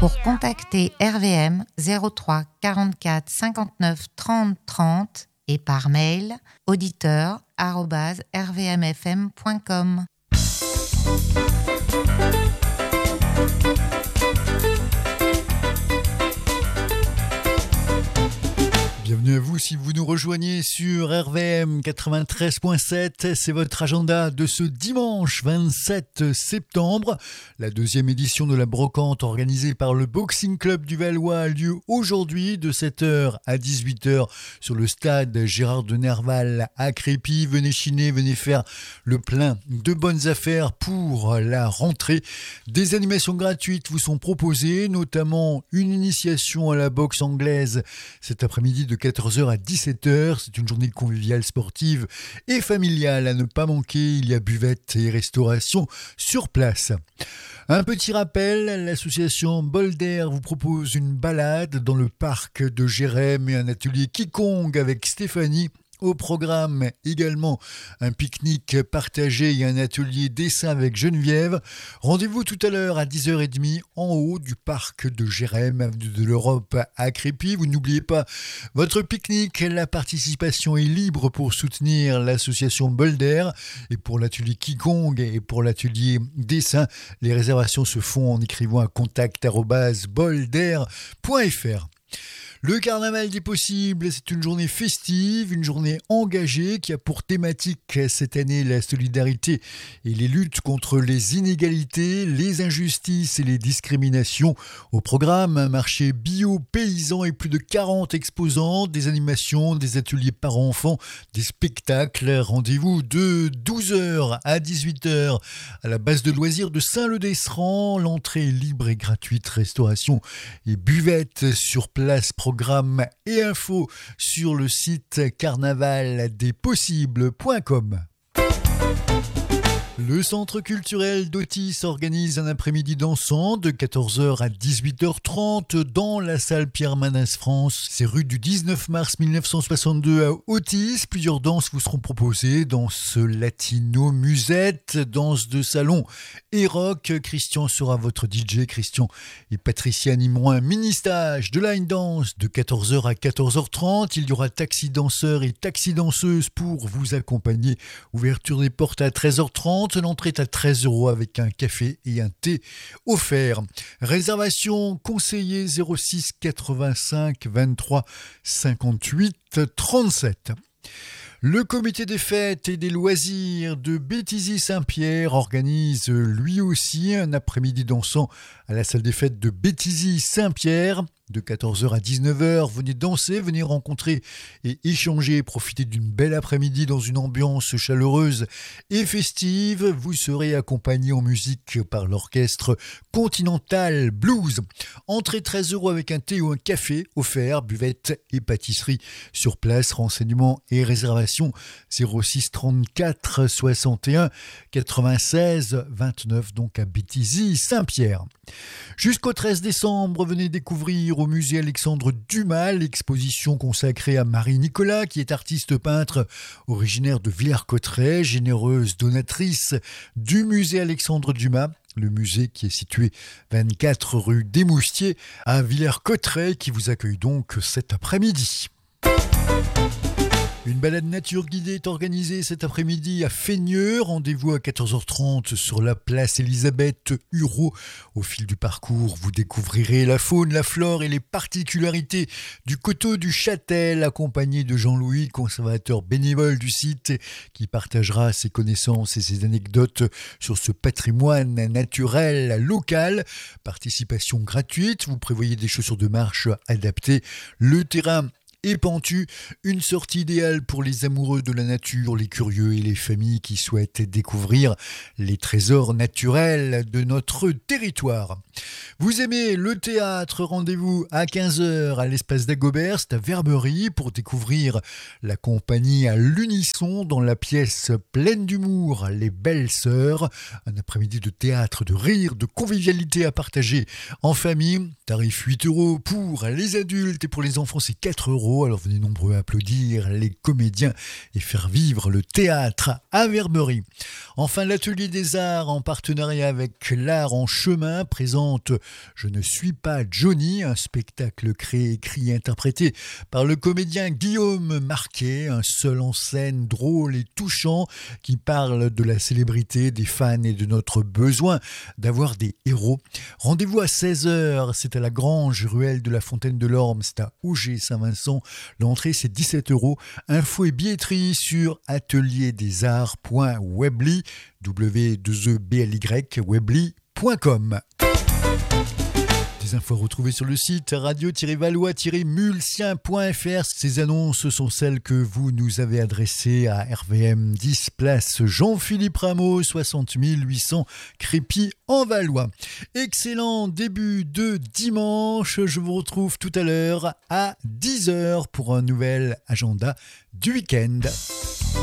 Pour contacter RVM 03 44 59 30 30 et par mail auditeur@rvmfm.com. Bienvenue à vous si vous nous rejoignez sur RVM 93.7. C'est votre agenda de ce dimanche 27 septembre. La deuxième édition de la brocante organisée par le Boxing Club du Valois a lieu aujourd'hui de 7h à 18h sur le stade Gérard de Nerval à Crépy. Venez chiner, venez faire le plein de bonnes affaires pour la rentrée. Des animations gratuites vous sont proposées, notamment une initiation à la boxe anglaise cet après-midi de 14h à 17h. C'est une journée conviviale, sportive et familiale à ne pas manquer. Il y a buvette et restauration sur place. Un petit rappel, l'association Bol d'Air vous propose une balade dans le parc de Jérém et un atelier Qigong avec Stéphanie. Au programme également un pique-nique partagé et un atelier dessin avec Geneviève. Rendez-vous tout à l'heure à 10h30 en haut du parc de Jérém, avenue de l'Europe à Crépy. Vous n'oubliez pas votre pique-nique. La participation est libre pour soutenir l'association Bol d'Air. Et pour l'atelier Qigong et pour l'atelier dessin, les réservations se font en écrivant à contact@boldair.fr. Le carnaval des possibles, c'est une journée festive, une journée engagée qui a pour thématique cette année la solidarité et les luttes contre les inégalités, les injustices et les discriminations. Au programme, un marché bio paysan et plus de 40 exposants, des animations, des ateliers parents-enfants, des spectacles. Rendez-vous de 12h à 18h à la base de loisirs de Saint-Leu-d'Esserand. L'entrée est libre et gratuite, restauration et buvette sur place. Programme et infos sur le site carnavaldespossibles.com. Le centre culturel d'Otis organise un après-midi dansant de 14h à 18h30 dans la salle Pierre Manès France. C'est rue du 19 mars 1962 à Otis. Plusieurs danses vous seront proposées. Danse latino, musette, danse de salon et rock. Christian sera votre DJ. Christian et Patricia animeront un mini-stage de line dance de 14h à 14h30. Il y aura taxi danseurs et taxi danseuses pour vous accompagner. Ouverture des portes à 13h30. L'entrée est à 13 € avec un café et un thé offert. Réservation conseiller 06 85 23 58 37. Le comité des fêtes et des loisirs de Béthisy-Saint-Pierre organise lui aussi un après-midi dansant à la salle des fêtes de Béthisy-Saint-Pierre. De 14h à 19h, venez danser, venez rencontrer et échanger, profiter d'une belle après-midi dans une ambiance chaleureuse et festive. Vous serez accompagné en musique par l'orchestre Continental Blues. Entrée 13 € avec un thé ou un café offert, buvette et pâtisserie sur place. Renseignements et réservations 06 34 61 96 29, donc à Béthisy-Saint-Pierre. Jusqu'au 13 décembre, venez découvrir au musée Alexandre Dumas l'exposition consacrée à Marie Nicolas, qui est artiste peintre originaire de Villers-Cotterêts, généreuse donatrice du musée Alexandre Dumas. Le musée qui est situé 24 rue des Moustiers à Villers-Cotterêts, qui vous accueille donc cet après-midi. Une balade nature guidée est organisée cet après-midi à Feigneux. Rendez-vous à 14h30 sur la place Elisabeth Hureau. Au fil du parcours, vous découvrirez la faune, la flore et les particularités du coteau du Châtel, accompagné de Jean-Louis, conservateur bénévole du site, qui partagera ses connaissances et ses anecdotes sur ce patrimoine naturel local. Participation gratuite, vous prévoyez des chaussures de marche adaptées. Le terrain et pentu, une sortie idéale pour les amoureux de la nature, les curieux et les familles qui souhaitent découvrir les trésors naturels de notre territoire. Vous aimez le théâtre, rendez-vous à 15h à l'espace d'Agobert, c'est à Verberie, pour découvrir la compagnie à l'unisson dans la pièce pleine d'humour, Les Belles Sœurs. Un après-midi de théâtre, de rire, de convivialité à partager en famille. Tarif 8 € pour les adultes et pour les enfants c'est 4 €. euros. Alors venez nombreux applaudir les comédiens et faire vivre le théâtre à Verberie. Enfin, l'Atelier des Arts, en partenariat avec l'Art en chemin, présente Je ne suis pas Johnny, un spectacle créé, écrit et interprété par le comédien Guillaume Marquet, un seul en scène drôle et touchant qui parle de la célébrité, des fans et de notre besoin d'avoir des héros. Rendez-vous à 16h, c'est à la Grange, ruelle de la Fontaine de l'Orme, c'est à Auger-Saint-Vincent. L'entrée, c'est 17 €. Infos et billetterie sur atelierDesArts.webly, W2EBLY, webly.com. Des infos retrouvées sur le site radio-valois-mulsien.fr. Ces annonces sont celles que vous nous avez adressées à RVM 10 place Jean-Philippe Rameau, 60 800 Crépy en Valois. Excellent début de dimanche. Je vous retrouve tout à l'heure à 10h pour un nouvel agenda du week-end.